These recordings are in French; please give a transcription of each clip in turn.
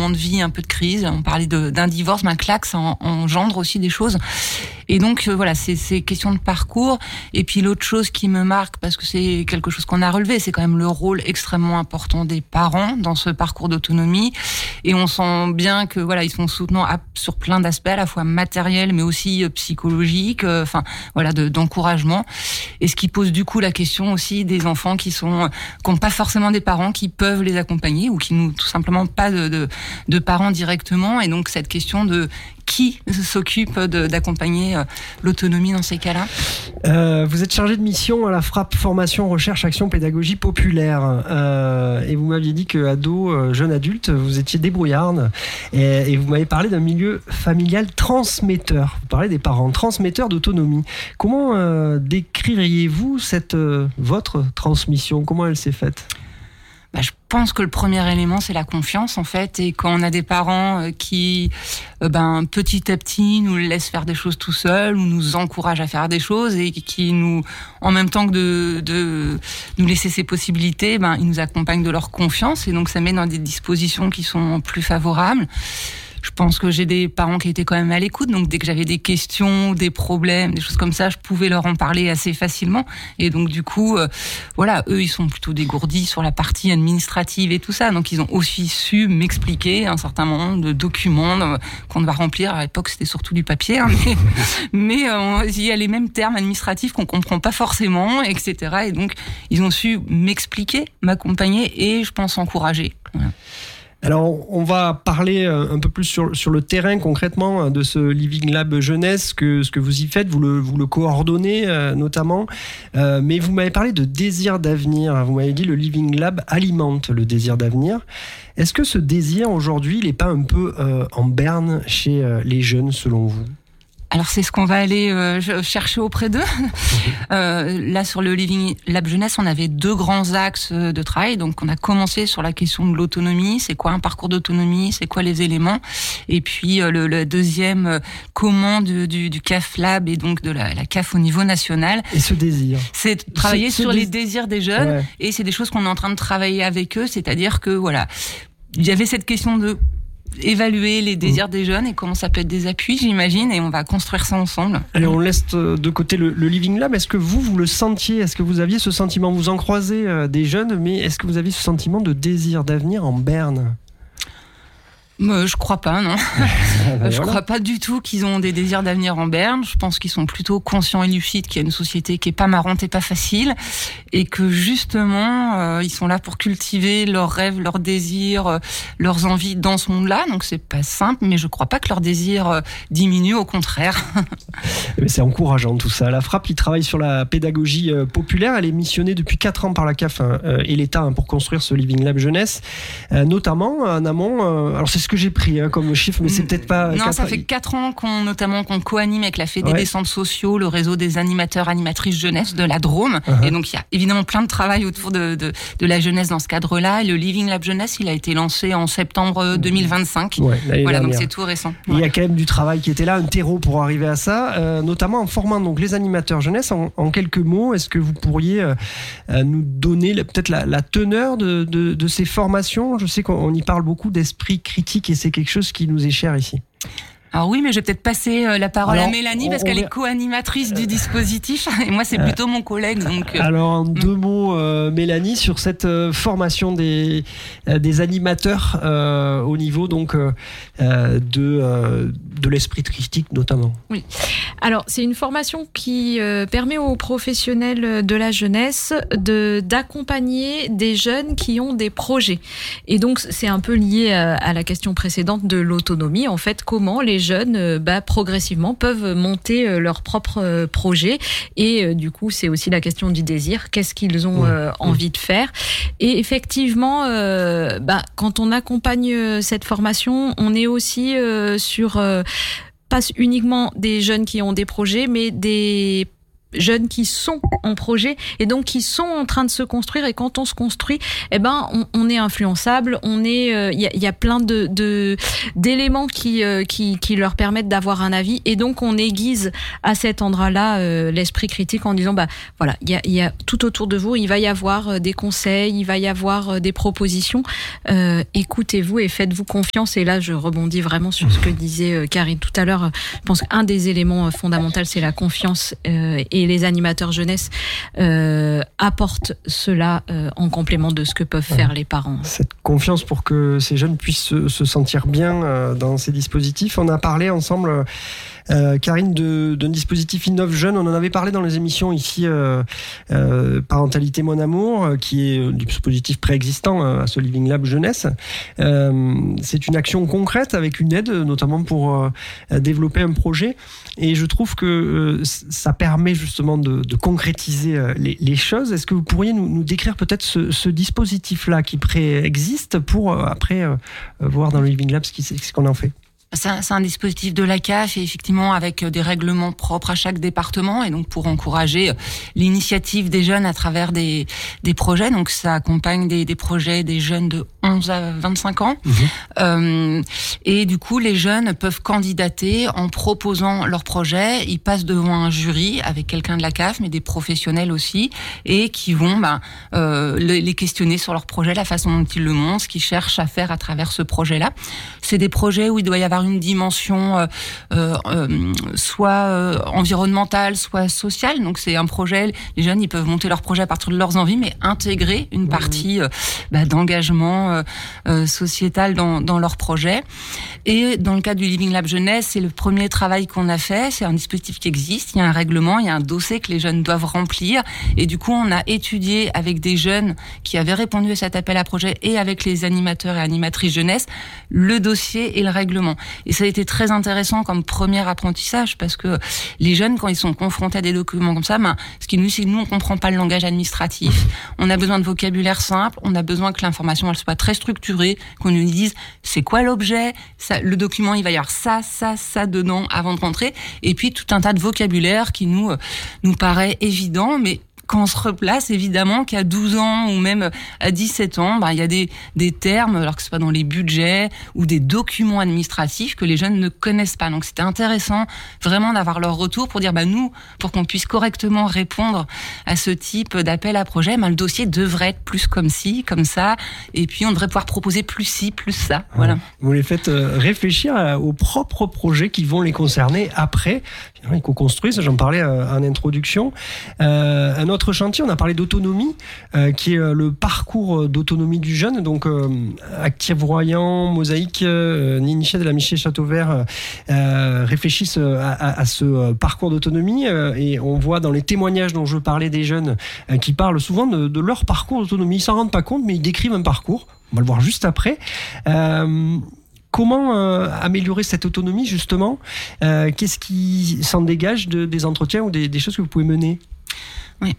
moments de vie un peu de crise. On parlait d'un divorce, un claque, ça engendre aussi des choses. Et donc voilà, c'est question de parcours. Et puis l'autre chose qui me marque, parce que c'est quelque chose qu'on a relevé, c'est quand même le rôle extrêmement important des parents dans ce parcours d'autonomie. Et on sent bien que voilà, ils sont soutenants sur plein d'aspects, à la fois matériels, mais aussi psychologiques. Enfin voilà, d'encouragement. Et ce qui pose du coup la question aussi des enfants qui n'ont pas forcément des parents qui peuvent les accompagner ou qui n'ont tout simplement pas de parents directement. Et donc cette question de qui s'occupe d'accompagner l'autonomie dans ces cas-là? Vous êtes chargé de mission à la FRAP Formation, Recherche, Action, Pédagogie Populaire. Et vous m'aviez dit qu'ado, jeune adulte, vous étiez débrouillarde. Et vous m'avez parlé d'un milieu familial transmetteur. Vous parlez des parents transmetteurs d'autonomie. Comment décririez-vous votre transmission? Comment elle s'est faite? Je pense que le premier élément, c'est la confiance, en fait. Et quand on a des parents qui, petit à petit, nous laissent faire des choses tout seuls, ou nous encouragent à faire des choses, et qui nous, en même temps que de nous laisser ces possibilités, ils nous accompagnent de leur confiance. Et donc, ça met dans des dispositions qui sont plus favorables. Je pense que j'ai des parents qui étaient quand même à l'écoute, donc dès que j'avais des questions, des problèmes, des choses comme ça, je pouvais leur en parler assez facilement. Et donc du coup, eux, ils sont plutôt dégourdis sur la partie administrative et tout ça, donc ils ont aussi su m'expliquer un certain nombre de documents qu'on doit remplir. À l'époque, c'était surtout du papier, mais il y a les mêmes termes administratifs qu'on comprend pas forcément, etc. Et donc, ils ont su m'expliquer, m'accompagner et, je pense, encourager. Voilà. Alors, on va parler un peu plus sur le terrain concrètement de ce Living Lab Jeunesse, ce que vous y faites, vous le coordonnez notamment, mais vous m'avez parlé de désir d'avenir. Vous m'avez dit le Living Lab alimente le désir d'avenir. Est-ce que ce désir aujourd'hui, il n'est pas un peu en berne chez les jeunes selon vous ? Alors c'est ce qu'on va aller chercher auprès d'eux. Là sur le Living Lab Jeunesse, on avait 2 grands axes de travail. Donc on a commencé sur la question de l'autonomie. C'est quoi un parcours d'autonomie? C'est quoi les éléments? Et puis le deuxième, comment du CAF Lab et donc de la CAF au niveau national. Et ce désir, c'est travailler sur les désirs des jeunes. Ouais. Et c'est des choses qu'on est en train de travailler avec eux. C'est-à-dire que voilà, il y avait cette question de évaluer les désirs des jeunes et comment ça peut être des appuis, j'imagine, et on va construire ça ensemble. Allez, on laisse de côté le Living Lab. Est-ce que vous le sentiez? Est-ce que vous aviez ce sentiment? Vous en croisez des jeunes, mais est-ce que vous aviez ce sentiment de désir d'avenir en berne? Je crois pas, non. Je crois pas du tout qu'ils ont des désirs d'avenir en berne. Je pense qu'ils sont plutôt conscients et lucides qu'il y a une société qui est pas marrante et pas facile, et que justement ils sont là pour cultiver leurs rêves, leurs désirs, leurs envies dans ce monde-là. Donc c'est pas simple, mais je crois pas que leurs désirs diminuent, au contraire. Mais c'est encourageant tout ça. La FRAP, il travaille sur la pédagogie populaire. Elle est missionnée depuis 4 ans par la CAF et l'État pour construire ce Living Lab Jeunesse, notamment en amont. Alors c'est ce que j'ai pris comme chiffre, mais c'est peut-être pas... Non, ça fait 4 ans qu'on co-anime avec la Fédé des centres sociaux, le réseau des animateurs, animatrices jeunesse de la Drôme. Et donc, il y a évidemment plein de travail autour de la jeunesse dans ce cadre-là. Et le Living Lab Jeunesse, il a été lancé en septembre 2025. Voilà, donc c'est tout récent. Il y a quand même du travail qui était là, un terreau pour arriver à ça, notamment en formant donc les animateurs jeunesse. En quelques mots, est-ce que vous pourriez nous donner peut-être la teneur de ces formations? Je sais qu'on y parle beaucoup d'esprit critique, et c'est quelque chose qui nous est cher ici. Alors oui, mais je vais peut-être passer la parole à Mélanie, parce qu'elle est co-animatrice du dispositif, et moi c'est plutôt mon collègue. Donc, Alors en 2 mots, Mélanie, sur cette formation des animateurs au niveau donc de l'esprit critique notamment. Oui. Alors c'est une formation qui permet aux professionnels de la jeunesse d'accompagner des jeunes qui ont des projets. Et donc c'est un peu lié à la question précédente de l'autonomie. En fait, comment les jeunes progressivement peuvent monter leur propre projet, et du coup c'est aussi la question du désir, qu'est-ce qu'ils ont envie de faire. Et effectivement quand on accompagne cette formation, on est aussi sur pas uniquement des jeunes qui ont des projets, mais des jeunes qui sont en projet et donc qui sont en train de se construire. Et quand on se construit, on est influençable. Il y a plein d'éléments qui leur permettent d'avoir un avis. Et donc on aiguise à cet endroit-là l'esprit critique en disant il y a tout autour de vous. Il va y avoir des conseils, il va y avoir des propositions. Écoutez-vous et faites-vous confiance. Et là, je rebondis vraiment sur ce que disait Karine tout à l'heure. Je pense qu'un des éléments fondamentaux, c'est la confiance et les animateurs jeunesse apportent cela en complément de ce que peuvent faire les parents. Cette confiance pour que ces jeunes puissent se sentir bien dans ces dispositifs. On a parlé ensemble, Karine, d'un dispositif Innove Jeune. On en avait parlé dans les émissions ici, Parentalité Mon Amour, qui est un dispositif préexistant à ce Living Lab Jeunesse. C'est une action concrète avec une aide, notamment pour développer un projet. Et je trouve que ça permet justement de concrétiser les choses. Est-ce que vous pourriez nous décrire peut-être ce dispositif-là qui préexiste pour après voir dans le Living Lab ce qu'on en fait? C'est un dispositif de la CAF et effectivement avec des règlements propres à chaque département et donc pour encourager l'initiative des jeunes à travers des projets. Donc ça accompagne des projets des jeunes de 11 à 25 ans. Et du coup, les jeunes peuvent candidater en proposant leur projet. Ils passent devant un jury avec quelqu'un de la CAF, mais des professionnels aussi, et qui vont les questionner sur leur projet, la façon dont ils le montrent, ce qu'ils cherchent à faire à travers ce projet-là. C'est des projets où il doit y avoir une dimension soit environnementale, soit sociale. Donc c'est un projet, les jeunes ils peuvent monter leur projet à partir de leurs envies, mais intégrer une partie d'engagement sociétal dans leur projet. Et dans le cadre du Living Lab Jeunesse, c'est le premier travail qu'on a fait. C'est un dispositif qui existe, il y a un règlement, il y a un dossier que les jeunes doivent remplir. Et du coup, on a étudié avec des jeunes qui avaient répondu à cet appel à projet et avec les animateurs et animatrices jeunesse, le dossier et le règlement. Et ça a été très intéressant comme premier apprentissage parce que les jeunes, quand ils sont confrontés à des documents comme ça, ce qui nous dit, c'est que nous, on comprend pas le langage administratif. On a besoin de vocabulaire simple. On a besoin que l'information, elle soit très structurée, qu'on nous dise c'est quoi l'objet, le document, il va y avoir ça dedans avant de rentrer. Et puis, tout un tas de vocabulaire qui nous paraît évident, mais quand on se replace, évidemment, qu'à 12 ans ou même à 17 ans, il y a des termes, alors que ce soit dans les budgets ou des documents administratifs que les jeunes ne connaissent pas. Donc, c'était intéressant vraiment d'avoir leur retour pour dire, nous, pour qu'on puisse correctement répondre à ce type d'appel à projet, le dossier devrait être plus comme ci, comme ça, et puis on devrait pouvoir proposer plus ci, plus ça. Voilà. Vous les faites réfléchir aux propres projets qui vont les concerner après. Ils co-construisent, j'en parlais en introduction. Un autre chantier, on a parlé d'autonomie, qui est le parcours d'autonomie du jeune. Donc, Active-Royan, Mosaïque, Ninichet de la Miché-Châteauvert réfléchissent à ce parcours d'autonomie. Et on voit dans les témoignages dont je parlais des jeunes qui parlent souvent de leur parcours d'autonomie. Ils s'en rendent pas compte, mais ils décrivent un parcours. On va le voir juste après. Comment améliorer cette autonomie, justement? Qu'est-ce qui s'en dégage des entretiens ou des choses que vous pouvez mener? Oui.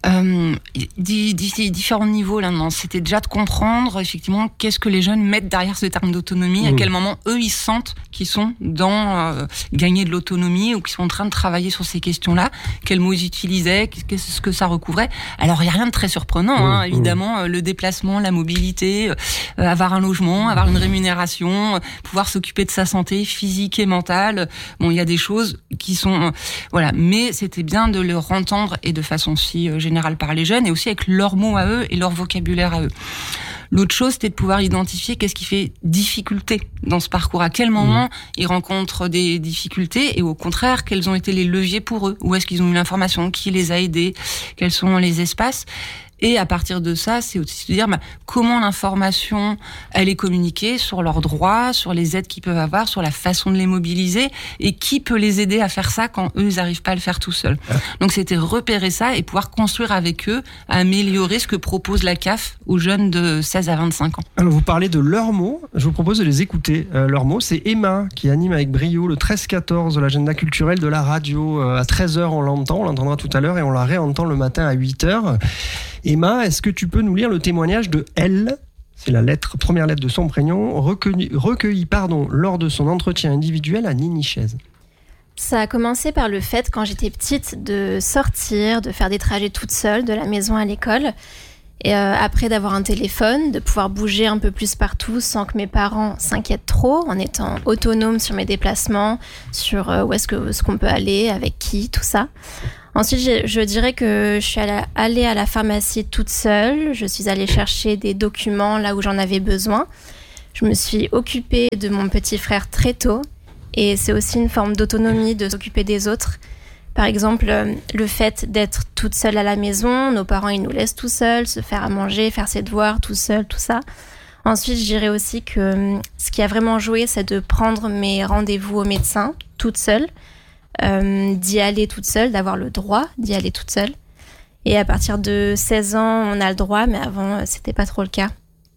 Différents niveaux là. C'était déjà de comprendre effectivement qu'est-ce que les jeunes mettent derrière ce terme d'autonomie, à quel moment eux ils sentent qu'ils sont dans gagner de l'autonomie ou qu'ils sont en train de travailler sur ces questions-là, quels mots ils utilisaient, qu'est-ce que ça recouvrait. Alors il n'y a rien de très surprenant, évidemment, le déplacement, la mobilité, avoir un logement, avoir une rémunération, pouvoir s'occuper de sa santé physique et mentale. Bon, il y a des choses qui sont mais c'était bien de leur entendre et de façon si générale par les jeunes et aussi avec leurs mots à eux et leur vocabulaire à eux. L'autre chose, c'était de pouvoir identifier qu'est-ce qui fait difficulté dans ce parcours, à quel moment ils rencontrent des difficultés et au contraire, quels ont été les leviers pour eux, où est-ce qu'ils ont eu l'information, qui les a aidés, quels sont les espaces. Et à partir de ça, c'est aussi de dire comment l'information elle est communiquée sur leurs droits, sur les aides qu'ils peuvent avoir, sur la façon de les mobiliser et qui peut les aider à faire ça quand eux ils n'arrivent pas à le faire tout seuls. Donc c'était repérer ça et pouvoir construire avec eux, améliorer ce que propose la CAF aux jeunes de 16 à 25 ans. Alors vous parlez de leurs mots, je vous propose de les écouter. Leurs mots, c'est Emma qui anime avec brio le 13-14 de l'agenda culturel de la radio. À 13h on l'entendra tout à l'heure et on la réentend le matin à 8h. Emma, est-ce que tu peux nous lire le témoignage de L, c'est la première lettre de son prénom, recueilli lors de son entretien individuel à Ninichez? Ça a commencé par le fait, quand j'étais petite, de sortir, de faire des trajets toute seule, de la maison à l'école. Et après d'avoir un téléphone, de pouvoir bouger un peu plus partout sans que mes parents s'inquiètent trop, en étant autonome sur mes déplacements, sur où est-ce qu'on peut aller, avec qui, tout ça. Ensuite, je dirais que je suis allée à la pharmacie toute seule. Je suis allée chercher des documents là où j'en avais besoin. Je me suis occupée de mon petit frère très tôt. Et c'est aussi une forme d'autonomie de s'occuper des autres. Par exemple, le fait d'être toute seule à la maison, nos parents ils nous laissent tout seuls, se faire à manger, faire ses devoirs tout seul, tout ça. Ensuite, je dirais aussi que ce qui a vraiment joué, c'est de prendre mes rendez-vous au médecin toute seule, d'y aller toute seule, d'avoir le droit d'y aller toute seule. Et à partir de 16 ans, on a le droit, mais avant, c'était pas trop le cas.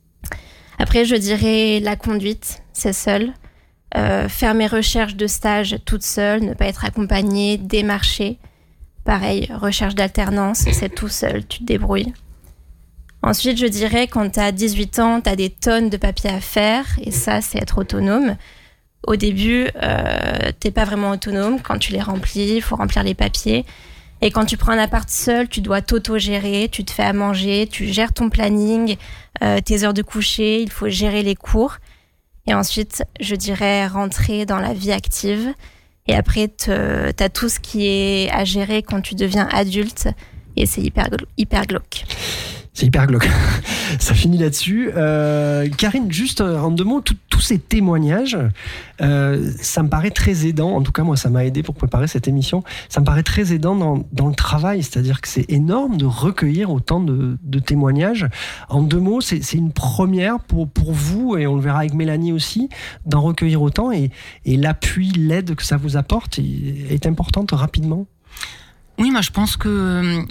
Après, je dirais la conduite, c'est seul. Faire mes recherches de stage toute seule, ne pas être accompagnée, démarcher. Pareil, recherche d'alternance, c'est tout seul, tu te débrouilles. Ensuite, je dirais, quand t'as 18 ans, t'as des tonnes de papiers à faire, et ça, c'est être autonome. Au début, t'es pas vraiment autonome. Quand tu les remplis, il faut remplir les papiers. Et quand tu prends un appart seul, tu dois t'auto-gérer, tu te fais à manger, tu gères ton planning, tes heures de coucher, il faut gérer les cours. Et ensuite, je dirais rentrer dans la vie active. Et après, t'as tout ce qui est à gérer quand tu deviens adulte. Et c'est hyper glauque. C'est hyper glauque. Ça finit là-dessus. Karine, juste en 2 mots, tous ces témoignages, ça me paraît très aidant. En tout cas, moi, ça m'a aidé pour préparer cette émission. Ça me paraît très aidant dans le travail. C'est-à-dire que c'est énorme de recueillir autant de témoignages. En 2 mots, c'est une première pour vous, et on le verra avec Mélanie aussi, d'en recueillir autant. Et l'appui, l'aide que ça vous apporte est importante rapidement. Oui, moi je pense que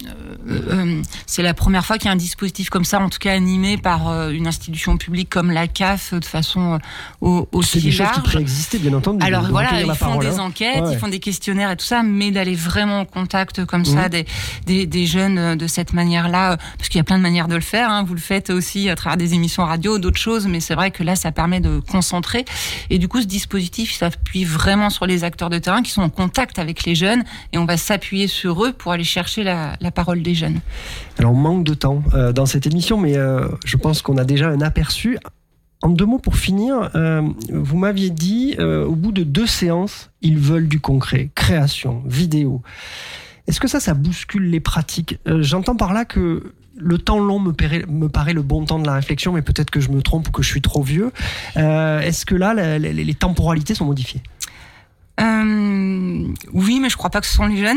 c'est la première fois qu'il y a un dispositif comme ça, en tout cas animé par une institution publique comme la CAF, de façon aussi large. C'est des large. choses qui préexistaient, bien entendu. Alors voilà, ils font des enquêtes, ils font des questionnaires et tout ça, mais d'aller vraiment au contact comme ça des jeunes de cette manière-là, parce qu'il y a plein de manières de le faire, hein. Vous le faites aussi à travers des émissions radio, d'autres choses, mais c'est vrai que là, ça permet de concentrer. Et du coup, ce dispositif, il s'appuie vraiment sur les acteurs de terrain qui sont en contact avec les jeunes, et on va s'appuyer sur eux pour aller chercher la parole des jeunes. Alors on manque de temps dans cette émission, mais je pense qu'on a déjà un aperçu. En 2 mots pour finir, vous m'aviez dit au bout de 2 séances, ils veulent du concret, création, vidéo. Est-ce que ça bouscule les pratiques ? J'entends par là que le temps long me paraît le bon temps de la réflexion, mais peut-être que je me trompe ou que je suis trop vieux. Est-ce que là, les temporalités sont modifiées ? Oui, mais je crois pas que ce sont les jeunes.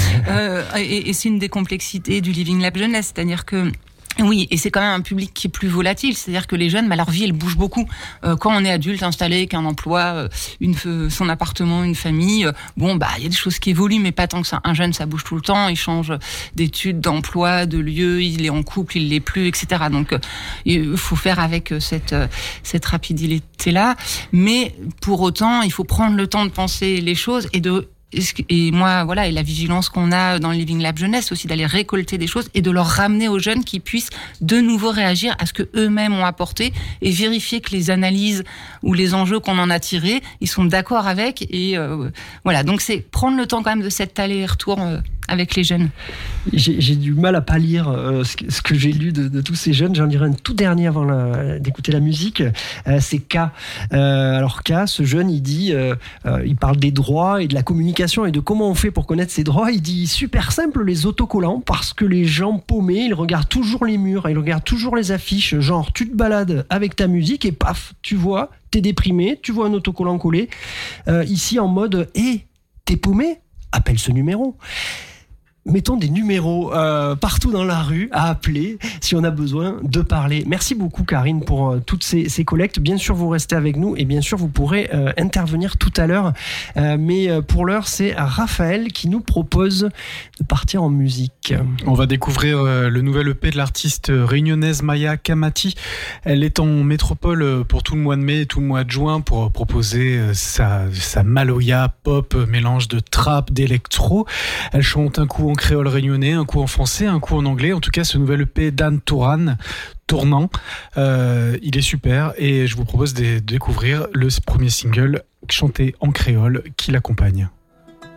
Et c'est une des complexités du Living Lab Jeunesse, c'est-à-dire que oui, et c'est quand même un public qui est plus volatile, c'est-à-dire que les jeunes, leur vie, elle bouge beaucoup. Quand on est adulte, installé, avec un emploi, son appartement, une famille, il y a des choses qui évoluent, mais pas tant que ça. Un jeune, ça bouge tout le temps, il change d'études, d'emploi, de lieu, il est en couple, il l'est plus, etc. Donc, il faut faire avec cette rapidité-là. Mais pour autant, il faut prendre le temps de penser les choses et moi, voilà, et la vigilance qu'on a dans le Living Lab Jeunesse aussi, d'aller récolter des choses et de leur ramener aux jeunes qui puissent de nouveau réagir à ce que eux-mêmes ont apporté et vérifier que les analyses ou les enjeux qu'on en a tirés, ils sont d'accord avec. Et voilà, donc c'est prendre le temps quand même de cet aller-retour avec les jeunes. J'ai du mal à pas lire ce que j'ai lu de tous ces jeunes. J'en dirai un tout dernier avant d'écouter la musique. C'est K. Alors K, ce jeune, il dit, il parle des droits et de la communication et de comment on fait pour connaître ses droits. Il dit super simple, les autocollants, parce que les gens paumés, ils regardent toujours les murs, ils regardent toujours les affiches. Genre, tu te balades avec ta musique et paf, tu vois, t'es déprimé, tu vois un autocollant collé. Ici en mode, t'es paumé, appelle ce numéro. Mettons des numéros partout dans la rue à appeler si on a besoin de parler. Merci beaucoup Karine pour toutes ces collectes. Bien sûr, vous restez avec nous et bien sûr, vous pourrez intervenir tout à l'heure. Mais pour l'heure, c'est Raphaël qui nous propose de partir en musique. On va découvrir le nouvel EP de l'artiste réunionnaise Maya Kamati. Elle est en métropole pour tout le mois de mai et tout le mois de juin pour proposer sa maloya pop, mélange de trap, d'électro. Elle chante un coup en créole réunionnais, un coup en français, un coup en anglais. En tout cas, ce nouvel EP d'Anne Tournant, il est super et je vous propose de découvrir le premier single chanté en créole qui l'accompagne.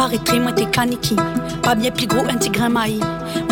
arrêterai, moi t'es kaniki. Pas bien plus gros, un tigre maï.